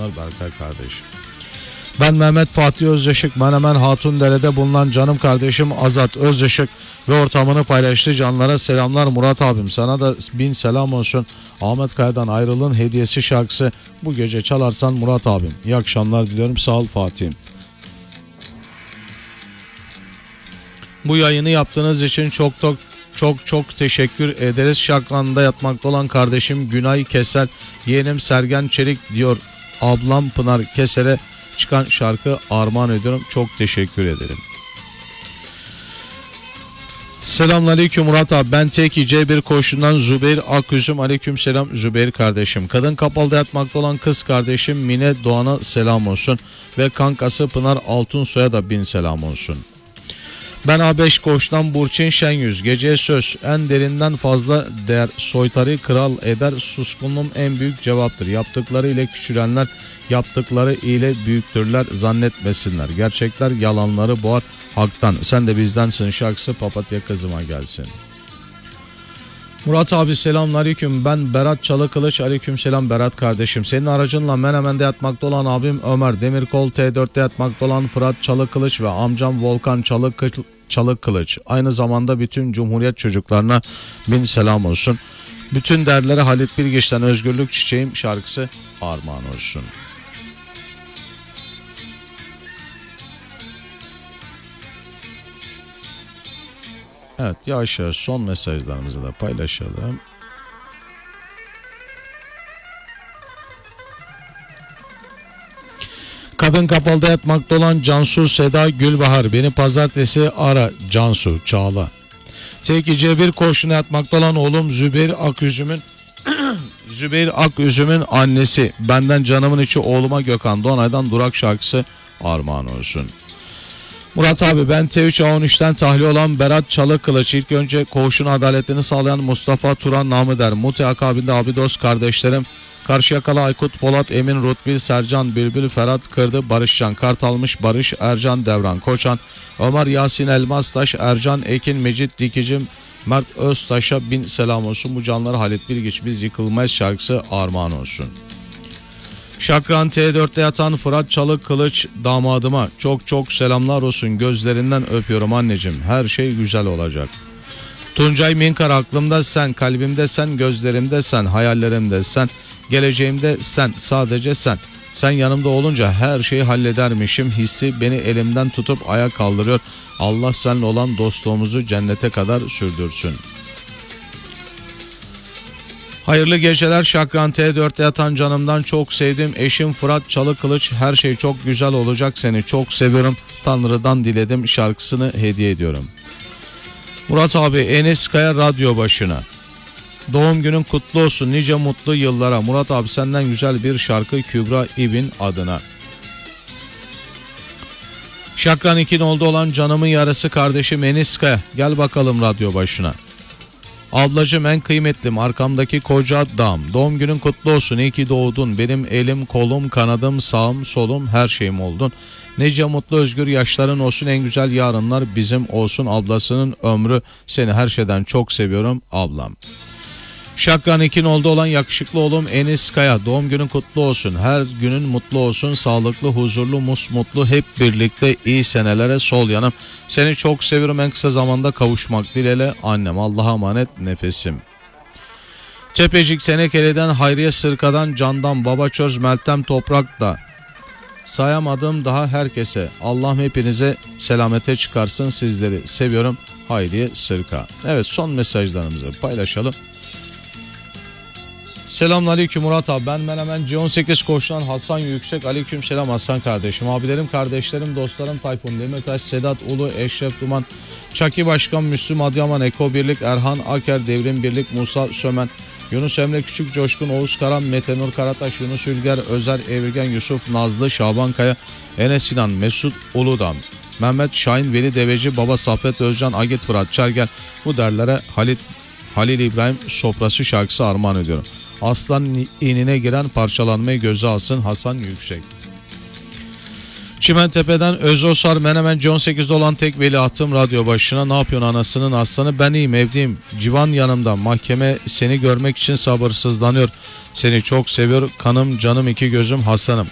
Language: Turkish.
selamlar Berkay kardeş. Ben Mehmet Fatih Özyaşık, Menemen Hatundere'de bulunan canım kardeşim Azat Özyaşık ve ortamını paylaştığı canlara selamlar Murat abim. Sana da 1000 selam olsun. Ahmet Kaya'dan Ayrılığın Hediyesi şarkısı bu gece çalarsan Murat abim. İyi akşamlar diliyorum, sağ ol Fatih'im. Bu yayını yaptığınız için çok teşekkür ederiz. Şakran'da yatmakta olan kardeşim Günay Kesel, yeğenim Sergen Çelik diyor. Ablam Pınar Kesel'e çıkan şarkı armağan ediyorum. Çok teşekkür ederim. Selamünaleyküm Murat abi. Ben Teki C1 koşundan Zübeyir Aküzüm. Aleyküm selam Zübeyir kardeşim. Kadın kapalıda yatmakta olan kız kardeşim Mine Doğan'a selam olsun. Ve kankası Pınar Altunsoy'a da 1000 selam olsun. Ben A5 koçtan Burçin Şenyüz. Geceye söz en derinden fazla değer. Soytarı kral eder. Suskunluğum en büyük cevaptır. Yaptıkları ile küçülenler yaptıkları ile büyüktürler zannetmesinler. Gerçekler yalanları boğar haktan. Sen de bizdensin şarkısı Papatya Kızıma gelsin. Murat abi selamünaleyküm. Ben Berat Çalıkılıç. Aleyküm selam Berat kardeşim. Senin aracınla Menemen'de yatmakta olan abim Ömer Demirkol, T4'te yatmakta olan Fırat Çalıkılıç ve amcam Volkan Çalıkılıç. Aynı zamanda bütün Cumhuriyet çocuklarına 1000 selam olsun. Bütün derlere Halit Bilgiç'ten Özgürlük Çiçeğim şarkısı armağan olsun. Evet, yavaş yavaş son mesajlarımızı da paylaşalım. Kadın kapalıda yatmakta olan Cansu Seda Gülbahar. Beni pazartesi ara Cansu Çağla. C1 koşuna yatmakta olan oğlum Zübeyir Aküzüm'ün annesi. Benden canımın içi oğluma Gökhan Donay'dan Durak şarkısı armağan olsun. Murat abi ben T3A13'ten tahliye olan Berat Çalıkılıç. İlk önce koğuşun adaletini sağlayan Mustafa Turan namı der. Muti akabinde Abidos kardeşlerim. Karşıyakalı Aykut Polat, Emin Rutbil, Sercan Bülbül, Ferhat Kırdı, Barışcan Kartalmış, Barış Ercan Devran Koçan, Ömer Yasin Elmastaş, Ercan Ekin, Mecit Dikicim, Mert Öztaş'a 1000 selam olsun. Bu canları Halit Bilgiç biz yıkılmayız şarkısı armağan olsun. Şakran T4'te yatan Fırat Çalıkılıç damadıma çok selamlar olsun. Gözlerinden öpüyorum anneciğim. Her şey güzel olacak. Tuncay Minkar aklımda sen, kalbimde sen, gözlerimde sen, hayallerimde sen, geleceğimde sen, sadece sen. Sen yanımda olunca her şeyi halledermişim hissi beni elimden tutup ayağa kaldırıyor. Allah seninle olan dostluğumuzu cennete kadar sürdürsün. Hayırlı geceler Şakran T4'te yatan canımdan çok sevdim. Eşim Fırat Çalıkılıç her şey çok güzel olacak seni çok seviyorum. Tanrı'dan diledim şarkısını hediye ediyorum. Murat abi Enes Kaya radyo başına. Doğum günün kutlu olsun nice mutlu yıllara. Murat abi senden güzel bir şarkı Kübra İbin adına. Şakran 2'nin oldu olan canımın yarısı kardeşim Enes Kaya. Gel bakalım radyo başına. Ablacım en kıymetlim arkamdaki koca dam. Doğum günün kutlu olsun iyi ki doğdun. Benim elim kolum kanadım sağım solum her şeyim oldun. Nice mutlu özgür yaşların olsun en güzel yarınlar bizim olsun. Ablasının ömrü seni her şeyden çok seviyorum ablam. Şakran 2'nin oldu olan yakışıklı oğlum Enis Kaya. Doğum günün kutlu olsun. Her günün mutlu olsun. Sağlıklı, huzurlu, musmutlu hep birlikte iyi senelere sol yanım. Seni çok seviyorum en kısa zamanda kavuşmak dileğiyle annem. Allah'a emanet nefesim. Tepecik Tenekeli'den Hayriye Sırka'dan Candan Babaçöz Meltem Toprak'ta. Sayamadım daha herkese. Allah'ım hepinize selamete çıkarsın sizleri. Seviyorum Hayriye Sırka. Evet son mesajlarımızı paylaşalım. Selamünaleyküm Murat abi. Ben Menemen C18 koşulan Hasan Yüksek. Aleykümselam Hasan kardeşim. Abilerim, kardeşlerim, dostlarım Tayfun Demirtaş, Sedat Ulu, Eşref Duman, Çaki Başkan, Müslüm Adıyaman, Eko Birlik, Erhan Aker, Devrim Birlik, Musa Sömen, Yunus Emre Küçük Coşkun, Oğuz Karan, Mete Nur Karataş, Yunus Ülger, Özer Evirgen, Yusuf Nazlı, Şaban Kaya, Enes İnan, Mesut Uludağ, Mehmet Şahin, Veli Deveci, Baba Saffet Özcan, Agit Fırat Çergen. Bu derlere Halil İbrahim Sofrası şarkısı armağan ediyorum. Aslan inine giren parçalanmayı göze alsın Hasan Yüksek. Çimentepe'den Özosar Menemen C18'de olan tek veliahtım radyo başına. Ne yapıyorsun anasının aslanı? Ben iyiyim evdeyim. Civan yanımda. Mahkeme seni görmek için sabırsızlanıyor. Seni çok seviyor. Kanım canım iki gözüm Hasan'ım.